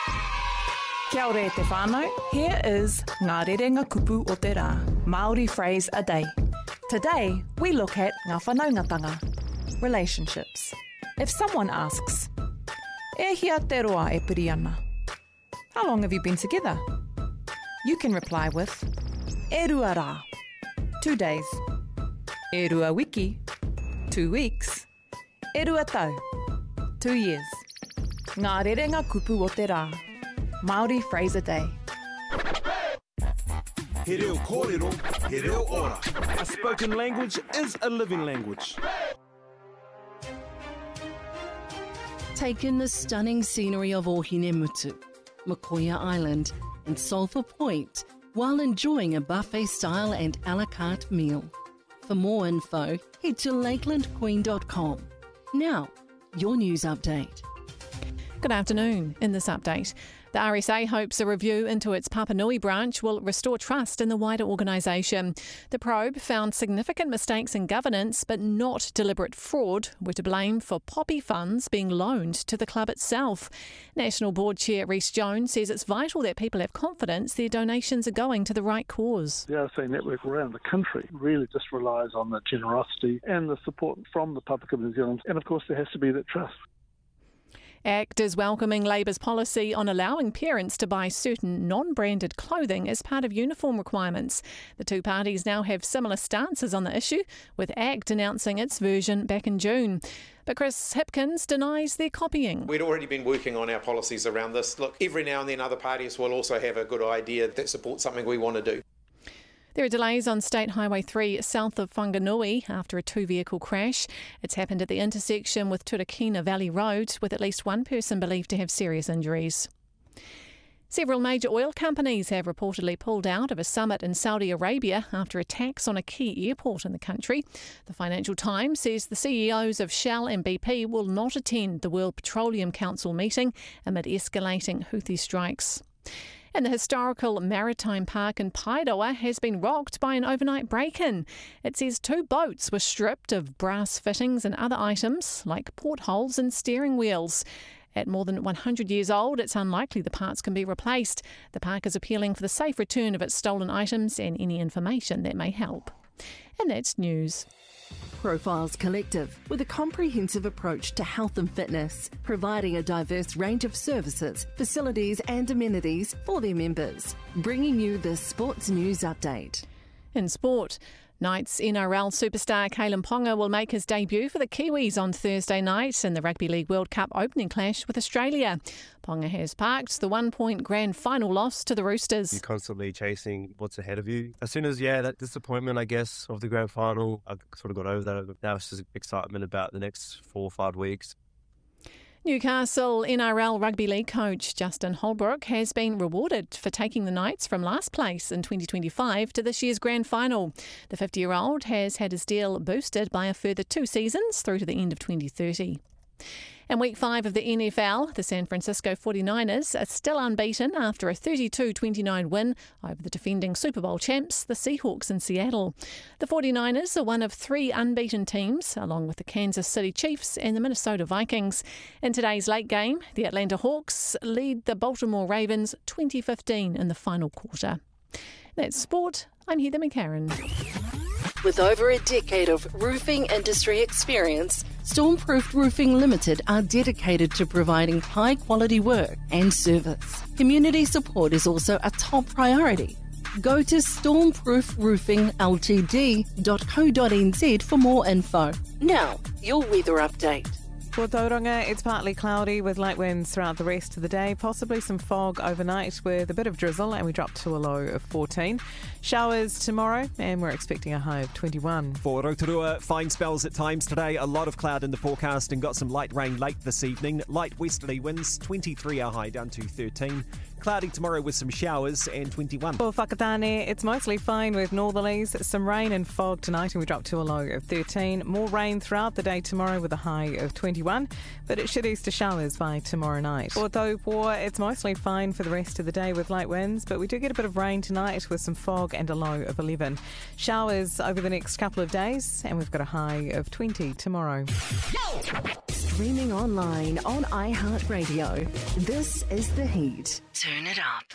Kia ora te whānau, here is Ngā Rerenga Kupu o te Rā, Māori phrase a day. Today, we look at ngā whanaungatanga, relationships. If someone asks, e hia te roa e piri ana? How long have you been together? You can reply with, e rua rā, 2 days. E rua wiki, 2 weeks. E rua tau, 2 years. Ngā Rerenga Kupu o te Rā, Māori phrase a day. He reo kōrero, he reo ora. A spoken language is a living language. Take in the stunning scenery of Ohinemutu, Makoia Island and Sulphur Point while enjoying a buffet-style and a la carte meal. For more info, head to lakelandqueen.com. Now, your news update. Good afternoon. In this update, the RSA hopes a review into its Papanui branch will restore trust in the wider organisation. The probe found significant mistakes in governance, but not deliberate fraud, were to blame for poppy funds being loaned to the club itself. National Board Chair Rhys Jones says it's vital that people have confidence their donations are going to the right cause. The RSA network around the country really just relies on the generosity and the support from the public of New Zealand. And of course there has to be that trust. ACT is welcoming Labour's policy on allowing parents to buy certain non-branded clothing as part of uniform requirements. The two parties now have similar stances on the issue, with ACT announcing its version back in June. But Chris Hipkins denies they're copying. We'd already been working on our policies around this. Look, every now and then other parties will also have a good idea that supports something we want to do. There are delays on State Highway 3 south of Whanganui after a two-vehicle crash. It's happened at the intersection with Turakina Valley Road, with at least one person believed to have serious injuries. Several major oil companies have reportedly pulled out of a summit in Saudi Arabia after attacks on a key airport in the country. The Financial Times says the CEOs of Shell and BP will not attend the World Petroleum Council meeting amid escalating Houthi strikes. And the historical Maritime Park in Paeroa has been rocked by an overnight break-in. It says 2 boats were stripped of brass fittings and other items like portholes and steering wheels. At more than 100 years old, it's unlikely the parts can be replaced. The park is appealing for the safe return of its stolen items and any information that may help. And that's news. Profiles Collective, with a comprehensive approach to health and fitness, providing a diverse range of services, facilities and amenities for their members. Bringing you the Sports News Update. In sport, Knights NRL superstar Kalyn Ponga will make his debut for the Kiwis on Thursday night in the Rugby League World Cup opening clash with Australia. Ponga has parked the 1-point grand final loss to the Roosters. You're constantly chasing what's ahead of you. As soon as, that disappointment, I guess, of the grand final, I sort of got over that. Now it's just excitement about the next 4 or 5 weeks. Newcastle NRL Rugby League coach Justin Holbrook has been rewarded for taking the Knights from last place in 2025 to this year's grand final. The 50-year-old has had his deal boosted by a further 2 seasons through to the end of 2030. In Week 5 of the NFL, the San Francisco 49ers are still unbeaten after a 32-29 win over the defending Super Bowl champs, the Seahawks in Seattle. The 49ers are one of 3 unbeaten teams, along with the Kansas City Chiefs and the Minnesota Vikings. In today's late game, the Atlanta Hawks lead the Baltimore Ravens 20-15 in the final quarter. That's sport. I'm Heather McCarran. With over a decade of roofing industry experience, Stormproof Roofing Limited are dedicated to providing high-quality work and service. Community support is also a top priority. Go to stormproofroofingltd.co.nz for more info. Now, your weather update. For Tauranga, it's partly cloudy with light winds throughout the rest of the day, possibly some fog overnight with a bit of drizzle, and we drop to a low of 14. Showers tomorrow, and we're expecting a high of 21. For Rotorua, fine spells at times today, a lot of cloud in the forecast and got some light rain late this evening. Light westerly winds, 23 our high down to 13. Cloudy tomorrow with some showers and 21. For Whakatane, it's mostly fine with northerlies, some rain and fog tonight, and we drop to a low of 13. More rain throughout the day tomorrow with a high of 21, but it should ease to showers by tomorrow night. For Taupo, it's mostly fine for the rest of the day with light winds, but we do get a bit of rain tonight with some fog and a low of 11. Showers over the next couple of days, and we've got a high of 20 tomorrow. streaming online on iHeartRadio. This is The Heat. Turn it up.